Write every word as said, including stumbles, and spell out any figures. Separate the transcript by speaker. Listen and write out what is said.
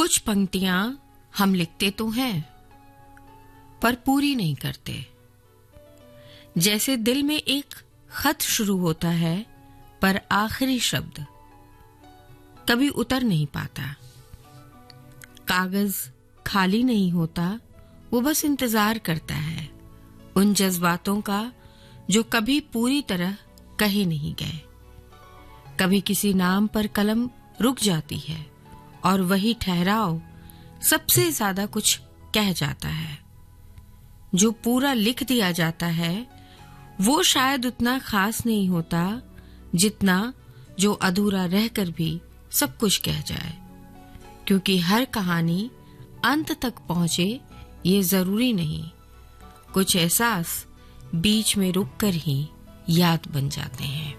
Speaker 1: कुछ पंक्तियां हम लिखते तो हैं पर पूरी नहीं करते। जैसे दिल में एक खत शुरू होता है पर आखिरी शब्द कभी उतर नहीं पाता। कागज खाली नहीं होता, वो बस इंतजार करता है उन जज्बातों का जो कभी पूरी तरह कहे नहीं गए। कभी किसी नाम पर कलम रुक जाती है और वही ठहराव सबसे ज्यादा कुछ कह जाता है। जो पूरा लिख दिया जाता है वो शायद उतना खास नहीं होता जितना जो अधूरा रहकर भी सब कुछ कह जाए, क्योंकि हर कहानी अंत तक पहुंचे ये जरूरी नहीं। कुछ एहसास बीच में रुककर ही याद बन जाते हैं।